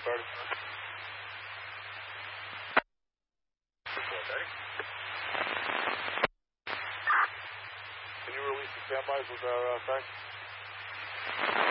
started. Can you release the standbys with our tank?